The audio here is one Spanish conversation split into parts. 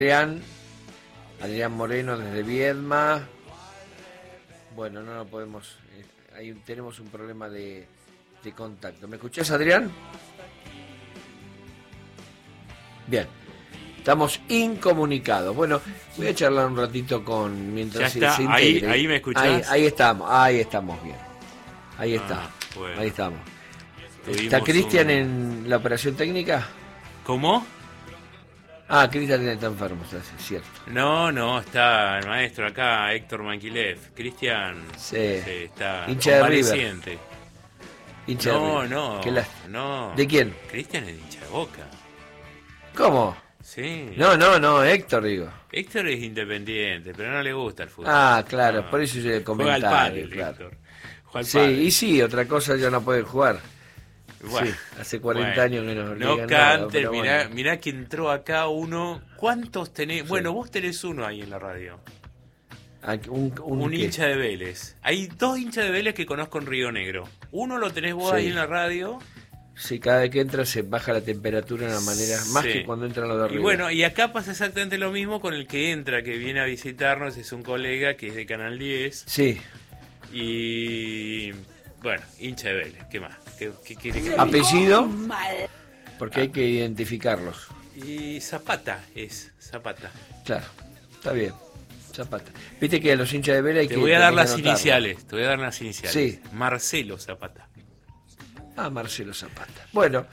Adrián Moreno desde Viedma. Bueno, no lo podemos. Ahí tenemos un problema de contacto. ¿Me escuchás, Adrián? Bien. Estamos incomunicados. Bueno, voy a charlar un ratito mientras ya está, se integre. Ahí me escuchás. Ahí estamos bien. Ahí está. Bueno. Ahí estamos. ¿Está Cristian en la operación técnica? ¿Cómo? Cristian está enfermo, es cierto. No, está el maestro acá, Héctor Manquilev. Cristian está hincha de convaleciente. Hincha de River. No. ¿De quién? Cristian es hincha de Boca. ¿Cómo? Sí. No, Héctor, digo. Héctor es independiente, pero no le gusta el fútbol. Claro, por eso yo juega al pádel, claro. Héctor. Juega al sí, otra cosa ya no puede jugar. Bueno, sí, hace 40 años que no cantes, mirá que entró acá uno. ¿Cuántos tenés? Sí. Bueno, vos tenés uno ahí en la radio. Un hincha de Vélez. Hay 2 hinchas de Vélez que conozco en Río Negro. Uno lo tenés vos ahí en la radio. Sí, cada vez que entra se baja la temperatura de una manera, más que cuando entran los de arriba. Y bueno, y acá pasa exactamente lo mismo con el que entra, que viene a visitarnos, es un colega que es de Canal 10. Sí. Y bueno, hincha de Vélez, ¿qué más? ¿Qué quiere que ¿Apellido? Porque hay que identificarlos. Y Zapata. Claro, está bien. Zapata. Viste que a los hinchas de Vélez hay que... Te voy a dar las iniciales. Sí. Marcelo Zapata. Marcelo Zapata. Bueno,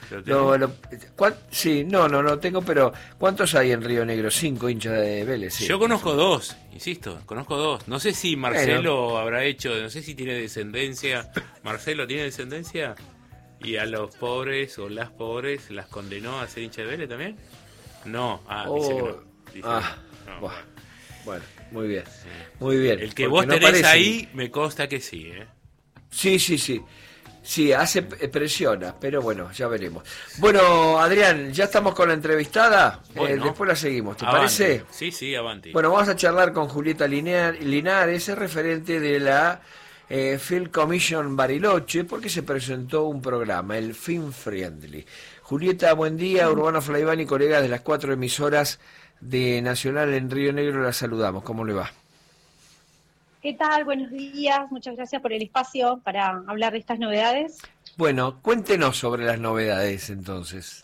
sí, no tengo, pero ¿cuántos hay en Río Negro? 5 hinchas de Vélez. Sí. Yo conozco 2, insisto, conozco 2. No sé si Marcelo habrá hecho, no sé si tiene descendencia. ¿Marcelo tiene descendencia? ¿Y a los pobres o las pobres las condenó a ser hincha de Vélez también? No, dice que no. Bueno, muy bien. Muy bien. El que vos tenés ahí me consta que sí, ¿eh? Sí. Sí, presiona, pero bueno, ya veremos. Bueno, Adrián, ya estamos con la entrevistada. Bueno, después la seguimos, ¿te avante. parece? Sí, avanti. Bueno, vamos a charlar con Julieta Linares, es referente de la Film Commission Bariloche, porque se presentó un programa, el Film Friendly. Julieta, buen día. Urbano Flaiván y colegas de las 4 emisoras de Nacional en Río Negro, la saludamos. ¿Cómo le va? ¿Qué tal? Buenos días. Muchas gracias por el espacio para hablar de estas novedades. Bueno, cuéntenos sobre las novedades entonces.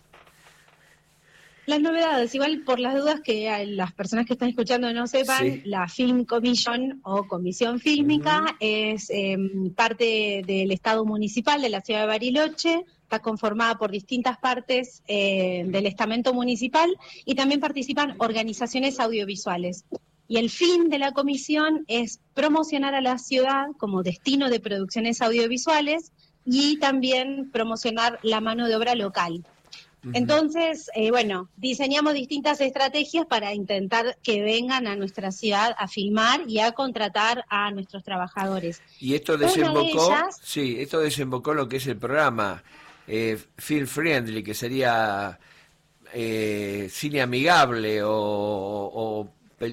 Las novedades, igual por las dudas que las personas que están escuchando no sepan, la Film Commission o Comisión Fílmica es parte del Estado Municipal de la ciudad de Bariloche, está conformada por distintas partes del estamento municipal y también participan organizaciones audiovisuales. Y el fin de la comisión es promocionar a la ciudad como destino de producciones audiovisuales y también promocionar la mano de obra local. Entonces, diseñamos distintas estrategias para intentar que vengan a nuestra ciudad a filmar y a contratar a nuestros trabajadores. Y esto desembocó en lo que es el programa Film Friendly, que sería cine amigable o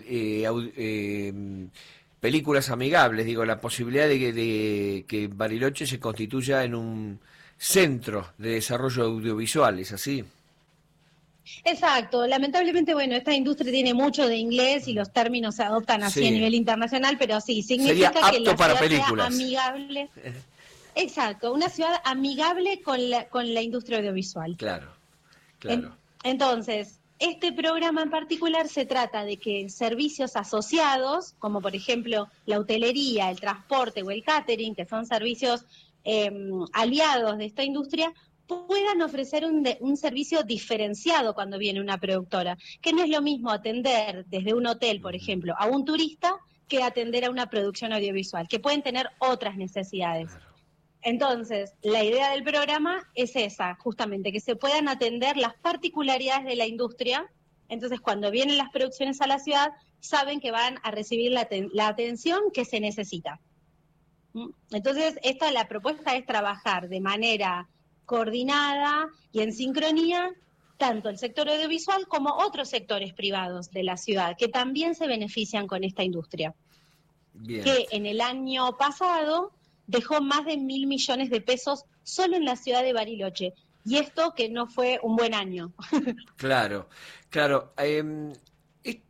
películas amigables, digo, la posibilidad de que Bariloche se constituya en un centro de desarrollo audiovisual, ¿es así? Exacto, lamentablemente, esta industria tiene mucho de inglés y los términos se adoptan así a nivel internacional, pero sí, significa que la ciudad sea amigable. Exacto, una ciudad amigable con la industria audiovisual. Claro. Entonces, este programa en particular se trata de que servicios asociados, como por ejemplo la hotelería, el transporte o el catering, que son servicios aliados de esta industria, puedan ofrecer un servicio diferenciado cuando viene una productora, que no es lo mismo atender desde un hotel, por ejemplo, a un turista que atender a una producción audiovisual, que pueden tener otras necesidades. Entonces, la idea del programa es esa, justamente, que se puedan atender las particularidades de la industria. Entonces, cuando vienen las producciones a la ciudad, saben que van a recibir la atención que se necesita. Entonces, la propuesta es trabajar de manera coordinada y en sincronía tanto el sector audiovisual como otros sectores privados de la ciudad, que también se benefician con esta industria. Bien. Que en el año pasado dejó más de 1.000 millones de pesos solo en la ciudad de Bariloche. Y esto que no fue un buen año. Claro. Es